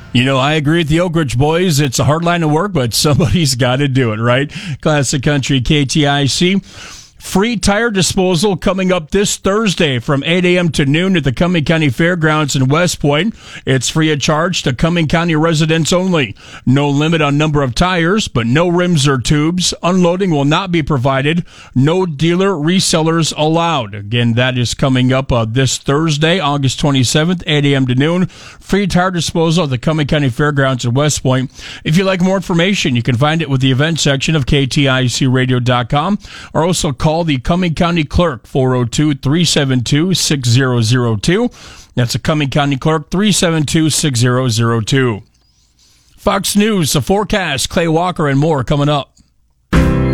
You know, I agree with the Oak Ridge boys. It's a hard line to work, but somebody's got to do it, right? Classic Country KTIC. Free tire disposal coming up this Thursday from 8 a.m. to noon at the Cumming County Fairgrounds in West Point. It's free of charge to Cumming County residents only. No limit on number of tires, but no rims or tubes. Unloading will not be provided. No dealer resellers allowed. Again, that is coming up this Thursday, August 27th, 8 a.m. to noon. Free tire disposal at the Cumming County Fairgrounds in West Point. If you'd like more information, you can find it with the event section of KTICradio.com, or also call the Cumming County Clerk, 402-372-6002. That's the Cumming County Clerk, 372-6002. Fox News, the forecast, Clay Walker, and more coming up.